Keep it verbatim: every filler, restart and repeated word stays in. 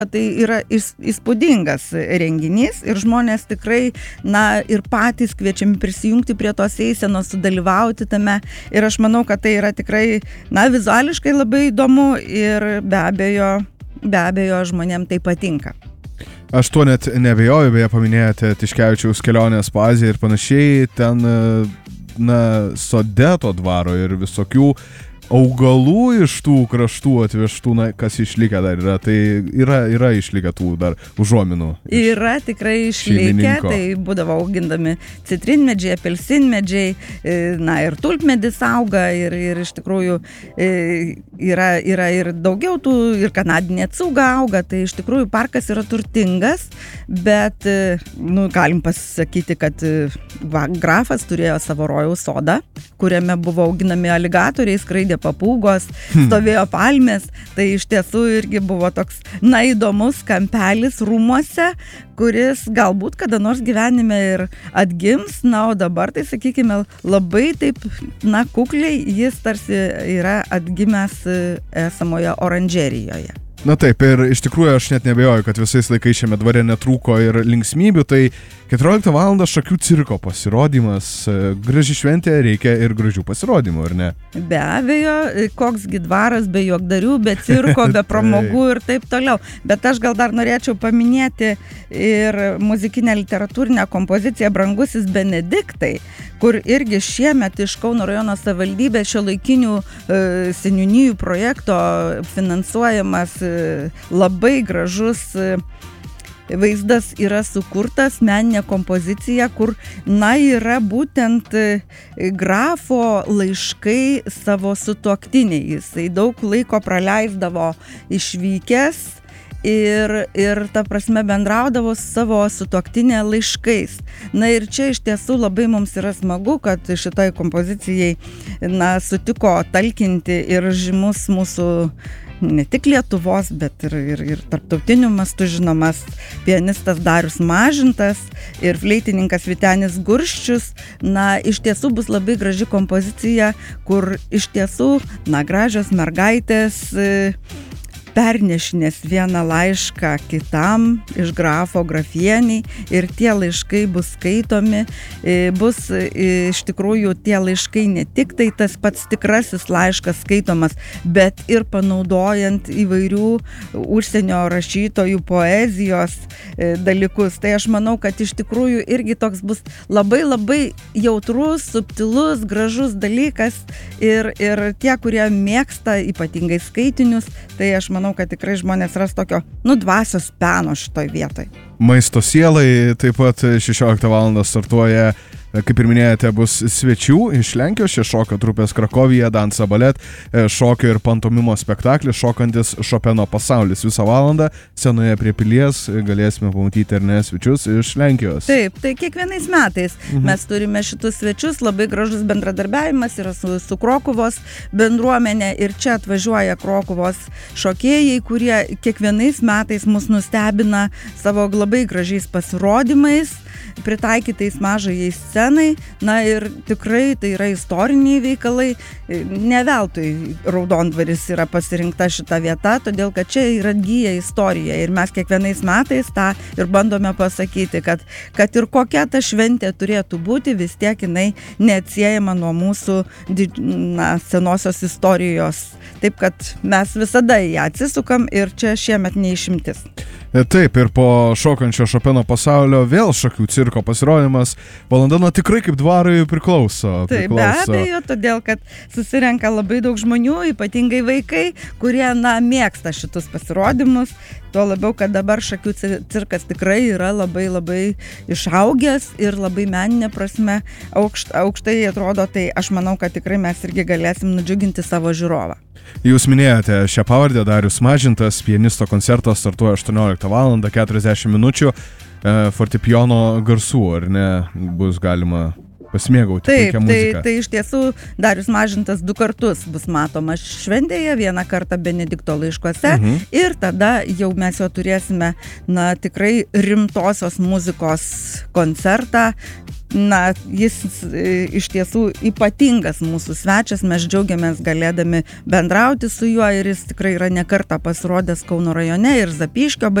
Tai yra įspūdingas renginys ir žmonės tikrai, na, ir patys kviečiami prisijungti prie tos eisenos, sudalyvauti tame. Ir aš manau, kad tai yra tikrai, na, vizuališkai labai įdomu ir be abejo, be abejo žmonėm tai patinka. Aš tuo net nebejoju, beje paminėjote Tiškevičiaus kelionės po Aziją ir panašiai, ten, na, Sodeto dvaro ir visokių augalų iš tų kraštų atvežtų, na, kas išlikę dar yra, tai yra, yra išlikę tų dar užuominų. Yra tikrai išlikę, tai būdavo augindami citrinmedžiai, apelsinmedžiai, na ir tulpmedis auga ir, ir iš tikrųjų yra, yra ir daugiau tų, ir kanadinė cūga auga, tai iš tikrųjų parkas yra turtingas, bet, nu, galim pasakyti, kad va, grafas turėjo savo rojaus sodą, kuriame buvo auginami aligatoriai, skraidė papūgos, stovėjo palmės, tai iš tiesų irgi buvo toks, na, įdomus kampelis rūmuose, kuris galbūt kada nors gyvenime ir atgims, na, o dabar, tai sakykime, labai taip, na, kukliai jis tarsi yra atgimęs esamoje oranžerijoje. Na taip, ir iš tikrųjų aš net nebejoju, kad visais laikais šiame dvare netrūko ir linksmybių, tai keturioliktą valandą Šakių cirko pasirodymas, graži šventė, reikia ir gražių pasirodymų, ar ne? Be abejo, koksgi dvaras be juokdarių, be cirko, be pramogų ir taip toliau. Bet aš gal dar norėčiau paminėti ir muzikinę literatūrinę kompoziciją Brangusis Benediktai, kur irgi šiemet iš Kauno rajono savivaldybės šiuolaikinių e, seniūnijų projekto finansuojamas e, labai gražus e, vaizdas yra sukurtas, meninė kompozicija, kur, na, yra būtent grafo laiškai savo sutuoktiniai. Jisai daug laiko praleisdavo išvykęs ir, ir ta prasme bendraudavo su savo sutuoktinė laiškais. Na ir čia iš tiesų labai mums yra smagu, kad šitai kompozicijai, na, sutiko talkinti ir žymus mūsų ne tik Lietuvos, bet ir, ir, ir tarptautiniu mastu žinomas pianistas Darius Mažintas ir fleitininkas Vytenis Gurščius. Na, iš tiesų bus labai graži kompozicija, kur iš tiesų, na, gražios mergaitės pernešinės vieną laišką kitam iš grafo grafieniai ir tie laiškai bus skaitomi, bus iš tikrųjų tie laiškai ne tik tai tas pats tikrasis laiškas skaitomas, bet ir panaudojant įvairių užsienio rašytojų poezijos dalykus. Tai aš manau, kad iš tikrųjų irgi toks bus labai labai jautrus, subtilus, gražus dalykas ir, ir tie, kurie mėgsta ypatingai skaitinius, tai aš manau, manau, kad tikrai žmonės ras tokio, nu, dvasios peno šitoj vietoj. Maisto sielai taip pat šešioliktą valandą startuoja, kaip ir minėjote, bus svečių iš Lenkijos, čia šoka trupės Krakovija, Dansa Balet, šokio ir pantomimo spektaklis šokantis Šopeno pasaulis. Visą valandą scenoje prie pilies galėsime pamatyti ir ne svečius iš Lenkijos. Taip, tai kiekvienais metais mhm. mes turime šitus svečius, labai gražus bendradarbiavimas yra su, su Krokuvos bendruomenė ir čia atvažiuoja Krokuvos šokėjai, kurie kiekvienais metais mus nustebina savo labai gražiais pasirodymais, pritaikytais mažajai scenai, na ir tikrai tai yra istoriniai veikalai, ne veltui Raudondvaris yra pasirinkta šita vieta, todėl kad čia yra atgyja istorija ir mes kiekvienais metais tą ir bandome pasakyti, kad, kad ir kokia ta šventė turėtų būti, vis tiek jinai neatsiejama nuo mūsų na, senosios istorijos, taip kad mes visada į ją atsisukam ir čia šiemet neišimtis. Taip, ir po šokančio Šopeno pasaulio vėl Šakių cirko pasirodymas, valanda nuo tikrai kaip dvarui priklauso. Taip, priklauso. Be abejo, todėl, kad susirenka labai daug žmonių, ypatingai vaikai, kurie, na, mėgsta šitus pasirodymus, tuo labiau, kad dabar Šakių cirkas tikrai yra labai labai išaugęs ir labai meninė prasme aukšt, aukštai atrodo, tai aš manau, kad tikrai mes irgi galėsim nudžiuginti savo žiūrovą. Jūs minėjote šią pavardę, Darius Mažintas, pianisto koncertas startuoja aštuonioliktą valandą keturiasdešimt minučių, e, fortepijono garsų, ar ne, bus galima pasimėgauti taip, puikią muziką. Tai, tai iš tiesų Darius Mažintas du kartus bus matomas šventėje, vieną kartą Benedikto laiškuose mhm. ir tada jau mes jo turėsime, na, tikrai rimtosios muzikos koncertą, na, jis iš tiesų ypatingas mūsų svečias, mes džiaugiamės galėdami bendrauti su juo ir jis tikrai yra ne kartą pasirodęs Kauno rajone ir Zapyškio